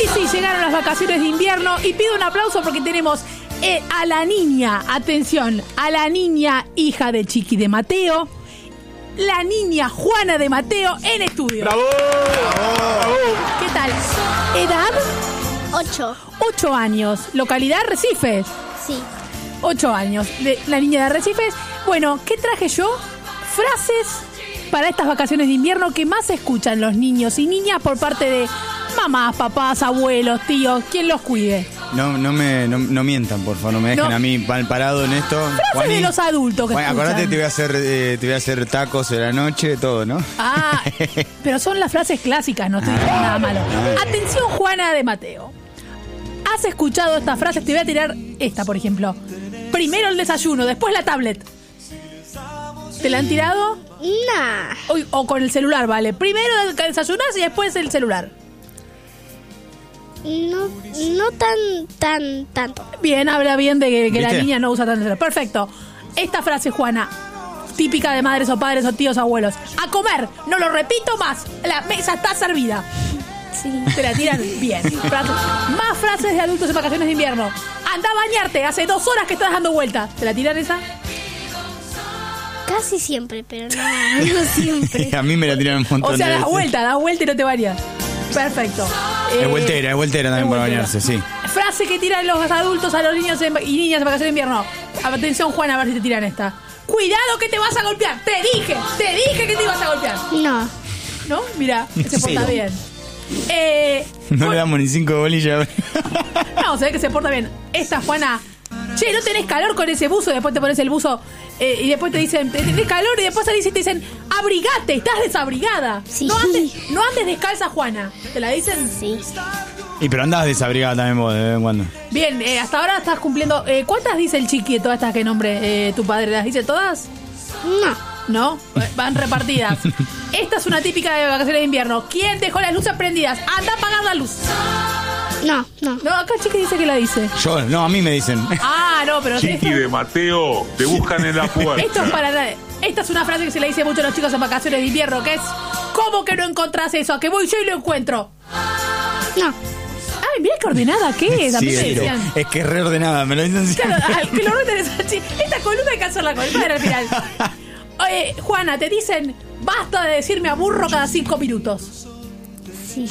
sí, llegaron las vacaciones de invierno y pido un aplauso porque tenemos a la niña, atención, a la niña hija de Chiqui de Mateo, la niña Juana de Mateo en estudio. ¡Bravo! ¡Bravo! ¿Qué tal? ¿Edad? 8. 8 años. ¿Localidad Arrecifes? Sí. 8 años. La niña de Arrecifes. Bueno, ¿qué traje yo? Frases para estas vacaciones de invierno que más escuchan los niños y niñas por parte de mamás, papás, abuelos, tíos, quien los cuide. No mientan, por favor, no me dejen a mí mal parado en esto. Frases de los adultos que escuchan. Acordate, te voy a hacer tacos de la noche, todo, ¿no? Ah, pero son las frases clásicas, no estoy diciendo nada malo. Atención, Juana de Mateo. ¿Has escuchado estas frases? Te voy a tirar esta, por ejemplo. Primero el desayuno, después la tablet. ¿Te la han tirado? Nah. O con el celular, vale. Primero desayunás y después el celular. No tanto. Bien, habla bien de que la niña no usa tanto el celular. Perfecto. Esta frase, Juana, típica de madres o padres o tíos o abuelos. A comer, no lo repito más. La mesa está servida. Sí. Te la tiran bien. Más frases de adultos en vacaciones de invierno. Anda a bañarte, hace 2 horas que estás dando vuelta. ¿Te la tiran esa? Casi siempre, pero no siempre. A mí me la tiran un montón de veces. O sea, das vuelta y no te bañas. Perfecto. Es vueltera también para bañarse, sí. Frase que tiran los adultos a los niños y niñas en vacaciones de invierno. Atención, Juana, a ver si te tiran esta. Cuidado que te vas a golpear. Te dije que te ibas a golpear. No. ¿No? Mira, se porta bien. No le damos ni 5 bolillas. No, se ve que se porta bien. Esta, Juana. Che, ¿no tenés calor con ese buzo? Después te pones el buzo y después te dicen, tenés calor y después salís y te dicen, abrigate, estás desabrigada. Sí. No andes descalza, Juana. ¿Te la dicen? Sí. Y pero andás desabrigada también vos de vez en cuando. Bien, hasta ahora estás cumpliendo. ¿Cuántas dice el Chiqui de todas estas que nombre tu padre? ¿Las dice todas? ¿No? Van repartidas. Esta es una típica de vacaciones de invierno. ¿Quién dejó las luces prendidas? Anda a apagar la luz. No, acá Chiqui dice que la dice. Yo, no, a mí me dicen. Ah, no, pero... Chiqui de Mateo, te buscan en la puerta. Esto es para... Esta es una frase que se le dice mucho a los chicos en vacaciones de invierno, que es, ¿cómo que no encontrás eso? ¿A que voy yo y lo encuentro? No. Ay, mira qué ordenada que es. A mí me decían. Es que es reordenada, me lo dicen siempre. Claro, que lo ordenen así. Esta columna hay que hacerla con el padre al final. Oye, Juana, te dicen, basta de decirme aburro cada 5 minutos. Sí.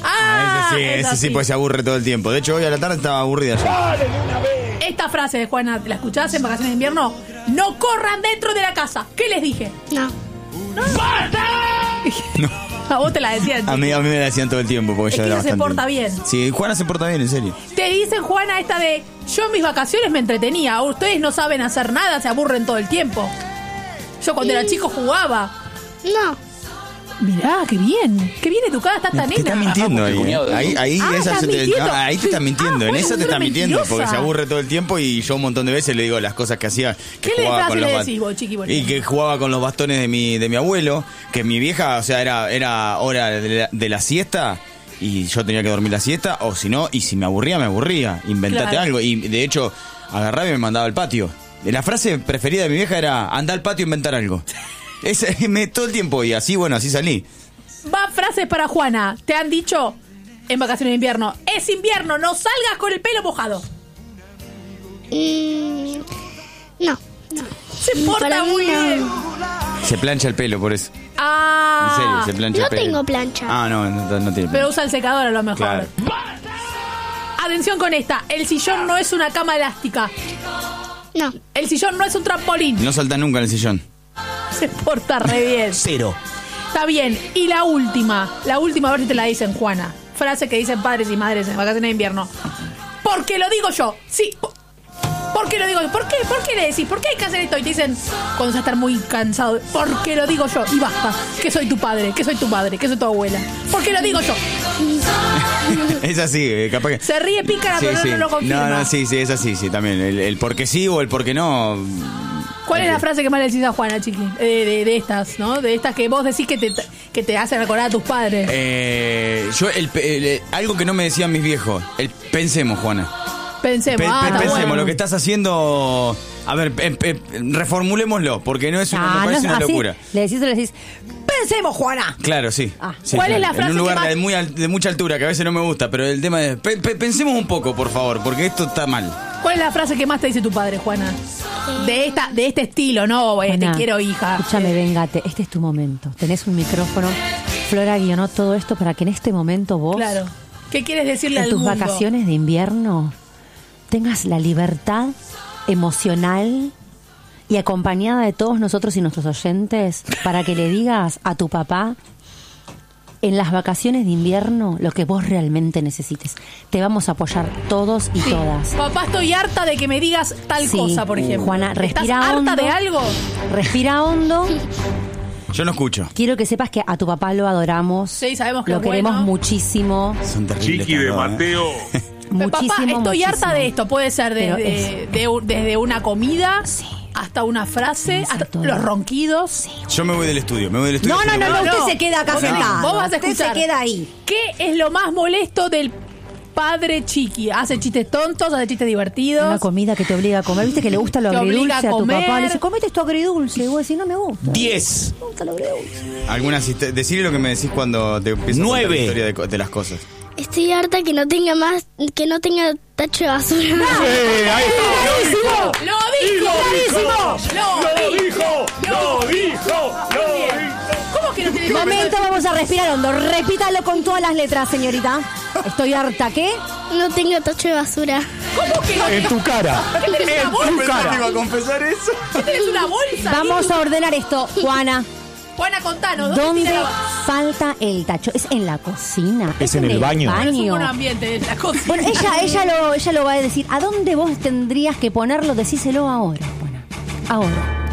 Ese sí, pues se aburre todo el tiempo. De hecho, hoy a la tarde estaba aburrida ya. Esta frase de Juana, ¿la escuchás en vacaciones de invierno? No corran dentro de la casa. ¿Qué les dije? No. ¡Basta! No. A vos te la decían. A mí me la decían todo el tiempo porque es yo que era ella se bastante... porta bien. Sí, Juana se porta bien, en serio. Te dicen, Juana, esta de yo en mis vacaciones me entretenía. Ustedes no saben hacer nada, se aburren todo el tiempo. Yo cuando era chico jugaba. No. Mirá, qué bien educada está esta nena. Te está mintiendo ahí te está mintiendo. En esa te está mintiendo porque se aburre todo el tiempo y yo un montón de veces le digo las cosas que hacía. Que ¿Qué jugaba con le los decís vos, Chiqui? Y que jugaba con los bastones de mi abuelo, que mi vieja, o sea, era hora de la siesta y yo tenía que dormir la siesta, o si no, y si me aburría, inventate algo. Y de hecho, agarraba y me mandaba al patio. La frase preferida de mi vieja era, anda al patio a inventar algo. Todo el tiempo, y así, bueno, así salí. Va, frases para Juana. Te han dicho en vacaciones de invierno, es invierno, no salgas con el pelo mojado. No. Se porta muy bien. Se plancha el pelo, por eso. Ah. En serio, se plancha el pelo. No tengo plancha. Ah, no tiene plancha. Pero usa el secador a lo mejor. Claro. Atención con esta. El sillón no es una cama elástica. No. El sillón no es un trampolín. No salta nunca en el sillón. Se porta re bien. 0. Está bien. Y la última, a ver si te la dicen, Juana. Frase que dicen padres y madres en vacaciones de invierno. Porque lo digo yo. Sí. ¿Por qué lo digo yo? ¿Por qué le decís? ¿Por qué hay que hacer esto? Y te dicen, cuando vas a estar muy cansado, porque lo digo yo. Y basta. Que soy tu padre, que soy tu madre, que soy tu abuela. Porque lo digo yo. Es así, capaz que... Se ríe pícara, sí, pero no lo confirma. No, sí, es así, sí, también. El porque sí o el porque no... ¿Cuál es la frase que más le decís a Juana, Chiqui? De estas, ¿no? De estas que vos decís que te hacen recordar a tus padres. Yo, algo que no me decían mis viejos. Pensemos, Juana. Pensemos, pensemos, bueno. Lo que estás haciendo... A ver, reformulémoslo, porque no es una, me parece una locura. Le decís, pensemos, Juana. Claro, sí. Sí, ¿Cuál es la En frase un lugar que más- de mucha altura, que a veces no me gusta, pero el tema es... pensemos un poco, por favor, porque esto está mal. ¿Cuál es la frase que más te dice tu padre, Juana? De este estilo, ¿no? Te Juana, quiero, hija. Escúchame, vengate. Este es tu momento. Tenés un micrófono. Flora guionó todo esto para que en este momento vos, Claro. ¿Qué quieres decirle en al tus mundo? vacaciones de invierno, tengas la libertad emocional y acompañada de todos nosotros y nuestros oyentes para que le digas a tu papá en las vacaciones de invierno lo que vos realmente necesites. Te vamos a apoyar todos y Sí. todas. Papá, estoy harta de que me digas tal Sí. cosa, por ejemplo. Juana, respira ¿Estás harta hondo. de algo? Respira hondo. Yo no escucho. Quiero que sepas que a tu papá lo adoramos. Sí, sabemos que lo es queremos bueno. muchísimo. Son terribles. Chiqui de estas dos, Mateo. Pero, papá, Muchísimo, estoy harta muchísimo. de esto. Puede ser Pero desde una comida hasta una frase, Puede ser hasta todo. los ronquidos. Yo me voy del estudio, No, usted se queda acá Vos tenés- sentado. Vos vas a Usted escuchar. se queda ahí. ¿Qué es lo más molesto del padre Chiqui? Hace chistes tontos, hace chistes divertidos. Una comida que te obliga a comer. ¿Viste que le gusta lo Te obliga agridulce a a tu comer. papá? Le dice, comete esto agridulce. Y vos decís, no me gusta. 10. Me gusta lo agridulce. Decirle lo que me decís cuando te empiezas a contar 9. la historia de las cosas. Estoy harta que no tenga tacho de basura. ¡Lo dijo! ¡Lo dijo! ¿Cómo que no tiene que Momento, vamos a respirar hondo. Repítalo con todas las letras, señorita. Estoy harta, ¿qué? No tengo tacho de basura. ¿Cómo que no? En tu cara. ¿Qué tenés una bolsa? iba a confesar eso. ¿Qué tenés una bolsa? Vamos a ordenar esto, Juana. Juana, contanos. ¿Dónde tiene la- falta el tacho? ¿Es en la cocina? Es en el baño. Es un buen ambiente la cocina. Bueno, ella lo va a decir. ¿A dónde vos tendrías que ponerlo? Decíselo ahora, Juana. Ahora.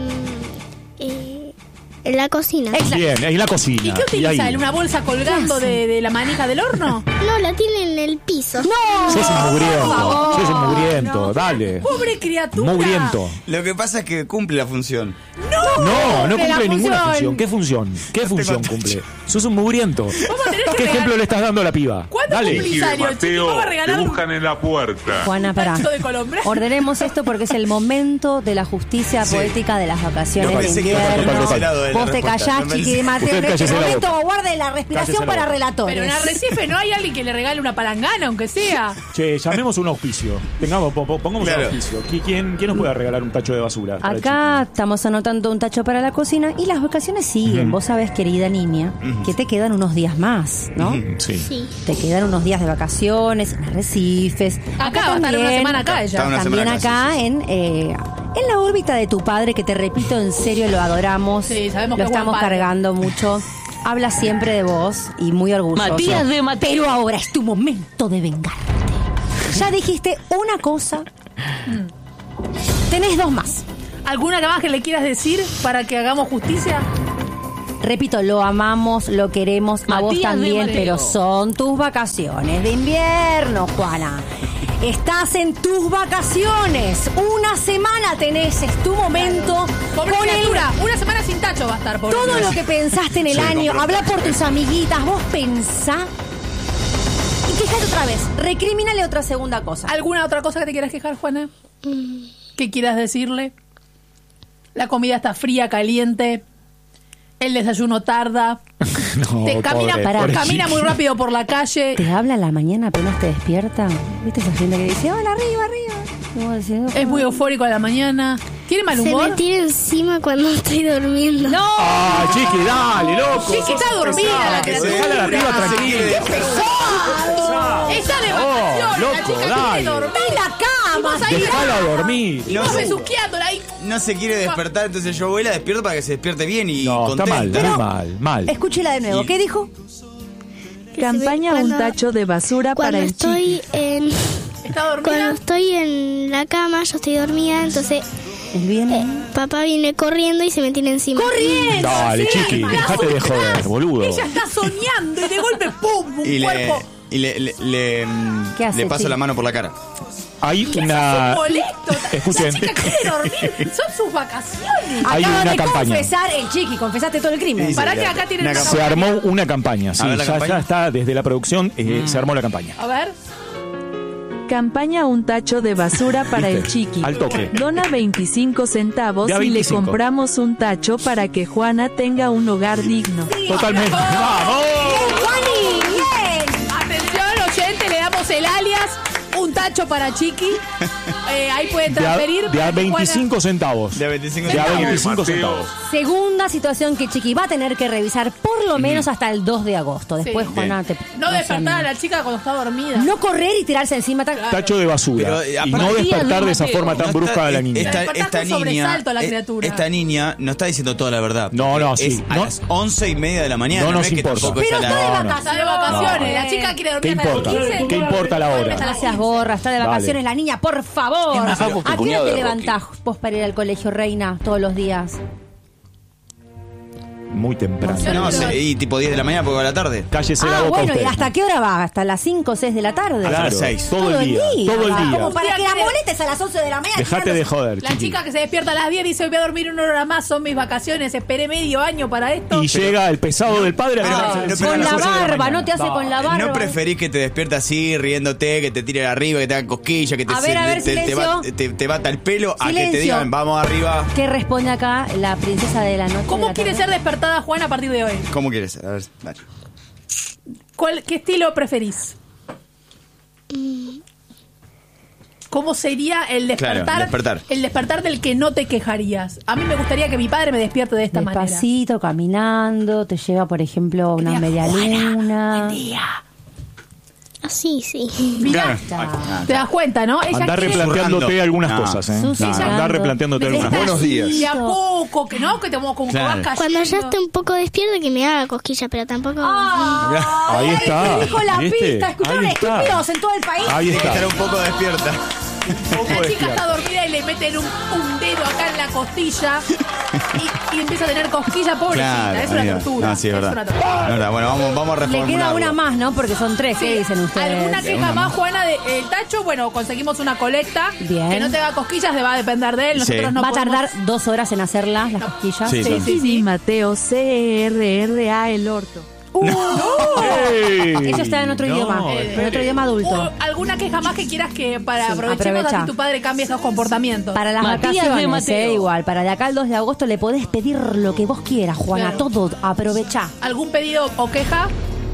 En la cocina. Bien, en la cocina. ¿Y qué utiliza ahí. él? ¿Una bolsa colgando de la manija del horno? No, la tiene en el piso. Sos un mugriento. Sos un mugriento. Dale. Pobre criatura. Mugriento. Lo que pasa es que cumple la función. No cumple la cumple ninguna función. función. ¿Qué función? ¿Qué función cumple? Sos un mugriento. Vamos a tener que ¿Qué regalar- ejemplo le estás dando a la piba? ¿Cuándo Dale. cumplís? Chiqui de Lisario, Chiqui, vamos a Mateo. Te regalar un- buscan en la puerta. Juana, pará. tacho de colombre. Ordenemos esto porque es el momento de la justicia Sí. poética de las vacaciones Yo de pensé que iba a invierno. tocar ese lado de la Vos te respuesta. callás, Yo pensé- Chiqui de Mateo. Usted En este cállese la momento boca. guarde la respiración Cállese la para boca. relatores. Pero en Arrecife no hay alguien que le regale una palangana, aunque sea. Che, llamemos un auspicio. Pongamos Claro. un auspicio. ¿Quién nos puede regalar un tacho de basura? para Acá estamos anotando un tacho para la cocina y las vacaciones siguen. Vos sabés, querida niña, que te quedan unos días más, ¿no? Chiqui? Sí. Sí. Te quedan unos días de vacaciones en Arrecifes. Acá va a estar una semana acá ella. Está una También semana acá, acá sí, en la órbita de tu padre, que te repito, en serio lo adoramos. Sí, sabemos lo que es buen estamos padre. cargando mucho. Habla siempre de vos y muy orgulloso. Matías de Mateo. Pero ahora es tu momento de vengarte. Ya dijiste una cosa. Tenés dos más. ¿Alguna más que le quieras decir para que hagamos justicia? Repito, lo amamos, lo queremos, a vos Matías de también, Mateo. pero son tus vacaciones de invierno, Juana. Estás en tus vacaciones. Una semana tenés, es tu momento. Pobre Con el- criatura, una semana sin tacho va a estar, pobre todo criatura. lo que pensaste en el año, habla por tus amiguitas, vos pensá. Y quejate otra vez, recrimínale otra segunda cosa. ¿Alguna otra cosa que te quieras quejar, Juana? ¿Qué quieras decirle? La comida está fría, caliente. El desayuno tarda. No, Te camina, pobre camina Chiqui. muy rápido por la calle. Te habla a la mañana apenas te despierta. ¿Viste esa gente que dice, hola, arriba, arriba? Y vos decís, Es muy eufórico a la mañana. ¿Tiene mal Se humor? me tira encima cuando estoy durmiendo. ¡No! Ah, Chiqui, dale, loco. Chiqui, sos está dormida la pesado. criatura. Dejala a la piba tranquila. Está de Oh, vacaciones, loco, la chica dale. quiere dormir. ¡En la cama! Dejala dormir. Y vos besuqueándola ahí. No se quiere despertar, entonces yo voy y la despierto para que se despierte bien y No, está mal, contenta. muy mal, mal. escúchela de nuevo. Y- ¿Qué dijo? Campaña Un Cuando- tacho de basura Cuando para el Chiqui. estoy en ¿Está cuando dormida? estoy en la cama, yo estoy dormida, entonces Él viene. papá viene corriendo y se me tira encima. ¡Corriendo! Dale, Sí, Chiqui, la dejate de asustás. joder, boludo. Ella está soñando y de golpe, ¡pum! Un Y cuerpo. ¿Qué hace, le paso Chiqui? la mano por la cara. Hay Es una. molesto. Escuchen. La chica quiere dormir. Son sus vacaciones. Hay Acaba una de campaña. confesar el Chiqui, confesaste todo el crimen. Sí, Para sí, que ya. acá tienen Una una Se armó una campaña, sí. A ver la Ya campaña. está desde la producción, se armó la campaña. A ver. Campaña un tacho de basura para el chiqui. Al toque. Dona 25 centavos De a y le 25. compramos un tacho para que Juana tenga un hogar digno. Totalmente. ¡Vamos! ¡Juani! ¡Bien! Atención, oyente, le damos el alias. Un tacho para Chiqui. Ahí pueden transferir. De a 25 centavos. De 25 De a centavos. 25 centavos. Segunda situación que Chiqui va a tener que revisar por lo menos hasta el 2 de agosto. Después, Sí. Juana, te... No sé, despertar a la chica cuando está dormida. No correr y tirarse encima. Tacho de basura. Pero, y aparte- no despertar de esa Mateo. forma tan No brusca está- de la niña. Despertás con sobresalto a la criatura. Esta niña no está diciendo toda la verdad. No, no, sí. Es a No. las 11:30 de la mañana. No nos es que importa. tampoco es Pero a la- está de No, no. vacaciones. Está de vacaciones. No. La chica quiere ¿Qué dormir hasta importa? las 15. ¿Qué importa la hora? No seas gorra, está de Dale. vacaciones la niña, por favor. Es más flojo que ¿A qué cuñado hora te de Rocky. levantás vos para ir al colegio, reina, todos los días? Muy temprano. No, y tipo 10 de la mañana porque va a la tarde. Cállese la boca Bueno, usted. ¿y hasta qué hora va? ¿Hasta las 5 o 6 de la tarde? Claro, las 6. todo el día. Todo el va. día. Como para que la Día que- molestes a las 11 de la mañana. Dejate de joder, La chiqui. chica que se despierta a las 10 dice: hoy voy a dormir una hora más, son mis vacaciones. Esperé medio año para esto. Y llega el pesado del padre a Pero- quedarse pero- encima Con a las la 11 de barba, mañana. no te hace con la barba. ¿No preferís que te despiertes así, riéndote, que te tire arriba, que te hagan cosquillas, que te, A ver, silencio. te bata el pelo, a que te Silencio. digan, vamos arriba? ¿Qué responde acá la princesa de la noche? de ¿Cómo la quiere tarde? ser despertada Juana a partir de hoy? ¿Cómo quieres? A ver, dale. ¿Qué estilo preferís? ¿Cómo sería el despertar, Claro, despertar. el despertar del que no te quejarías? A mí me gustaría que mi padre me despierte de esta manera. Despacito, caminando, te lleva, por ejemplo, una media luna. Así, sí. Mirá, te das cuenta, ¿no? Ella Andá quiere- replanteándote Susurrando. algunas No. cosas, ¿eh? Susurrando. Andá replanteándote algunas Está cosas. Buenos días. De a poco, que no, que te como Claro. vas cayendo. Cuando ya esté un poco despierta que me haga cosquillas, pero tampoco... Ahí está. Te dijo la ¿Viste? pista, escucharon Ahí está. estúpidos en todo el país. Ahí Tiene que estar está. un poco despierta. La chica está dormida y le meten un dedo acá en la costilla y empieza a tener cosquilla, pobrecita. Es una amigo. tortura. No, sí, es verdad. una tortura. Es verdad. Bueno, vamos a Le reformularlo. queda una más, ¿no? Porque son 3, Sí. ¿qué dicen ustedes? ¿Alguna queja más, Juana, del tacho? Bueno, conseguimos una colecta. Bien. Que no te haga cosquillas, va a depender de él. Nosotros Sí. no Va a podemos- tardar 2 horas en hacerlas, las cosquillas. Sí, Sí, sí, Y sí. Mateo, CRRA el orto. ¡Ey! Eso está en otro No. idioma, en otro idioma adulto. ¿Alguna queja más que quieras que para Sí, aprovechemos aprovecha. así tu padre cambie esos comportamientos? Para las Matías de vacaciones, Mateo. igual. Para de acá al 2 de agosto le podés pedir lo que vos quieras, Juana. Claro. Todo, aprovechá. ¿Algún pedido o queja?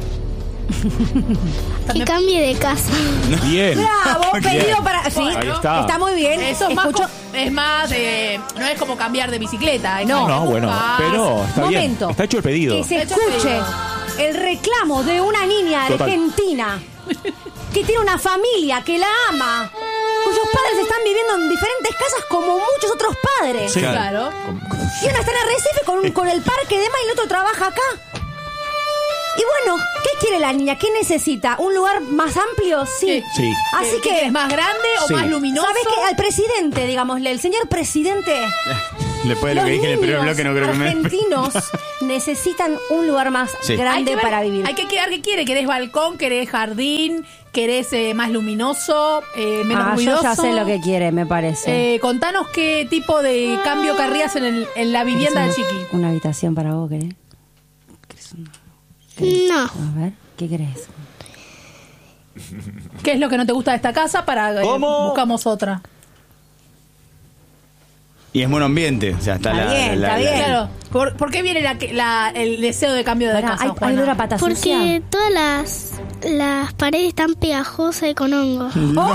Que cambie de casa. Bien. Bravo, pedido para... Sí, Ahí está. muy bien. Eso es más, Escucho- no es como cambiar de bicicleta. Es No. como No, que bueno, buscas. pero está bien. Momento. Está hecho el pedido. Que se Está hecho el escuche el reclamo de una niña Total. argentina que tiene una familia que la ama, cuyos padres están viviendo en diferentes casas como muchos otros padres. Sí. Claro. Y uno está en Arrecife con el parque de y el otro trabaja acá. Y bueno, ¿qué quiere la niña? ¿Qué necesita? ¿Un lugar más amplio? Sí. Sí. Así ¿Qué que, es más grande o Sí. más luminoso? ¿sabes qué? Al presidente, digámosle, el señor presidente. Después de lo Los que dije en el primer niños bloque, no creo que me. argentinos necesitan un lugar más Sí. grande Hay que ver- para vivir. Hay que quedar qué quiere. ¿Querés balcón? ¿Querés jardín? ¿Querés más luminoso? ¿Menos ruidoso? Yo ya sé lo que quiere, me parece. Contanos qué tipo de cambio querrías en la vivienda del chiqui. Una habitación para vos, ¿querés? No. A ver, ¿qué querés? ¿Qué es lo que no te gusta de esta casa? Para buscamos otra. Y es buen ambiente. O sea, está Está bien, está bien. Claro. ¿Por qué viene el deseo de cambio de Pará, casa, ¿hay Juana? olor a pata Porque sucia? todas las paredes están pegajosas y con hongos.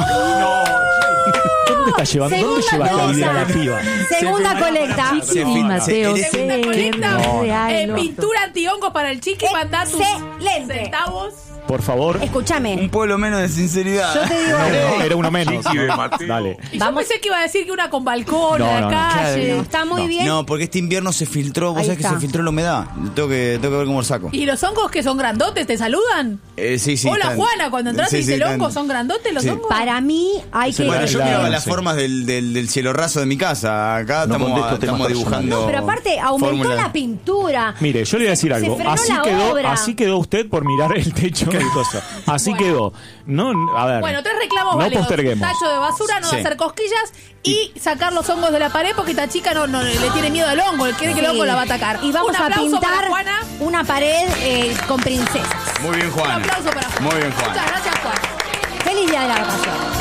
¿Dónde estás llevando? ¿Dónde Segunda llevas la vida a la cosa. piba? Segunda colecta. Se Y fin- Mateo, se- Segunda colecta. CRRA el orto. Pintura antihongos para el chiqui. Mandá tus Excelente. centavos. Por favor. Escúchame. Un pueblo menos de sinceridad. Yo te digo algo. Era uno menos. Chiqui de Mateo. Dale. Y Vamos. yo pensé que iba a decir que una con balcón No, a la no, no. calle. Claro, Está muy bien. No, porque este invierno se filtró. Vos Ahí sabés que está. se filtró la humedad. Tengo que ver cómo lo saco. ¿Y los hongos que son grandotes te saludan? Sí, sí. Hola están- Juana, cuando entraste Sí, y dice sí, el hongo, están- ¿son grandotes los Sí. hongos? Para mí hay que... Bueno, yo Claro, miraba las sí. formas del cielo raso de mi casa. Acá No estamos contesto temas estamos dibujando. No, pero aparte aumentó fórmulas. la pintura. Mire, yo le voy a decir Se algo. frenó la obra. Así quedó usted por mirar el techo del coso. Así Bueno. quedó. No, a ver. Bueno, 3 reclamos no válidos. posterguemos. Tacho de basura, no Sí. hacer cosquillas y sacar los hongos de la pared porque esta chica no le tiene miedo al hongo, él quiere que el hongo la va a atacar. Y vamos Un a aplauso para pintar Juana. una pared con princesas. Muy bien, Un Juan. aplauso para Juana. Muy bien, Juan. Muchas gracias, Juan. Feliz día de la vacación.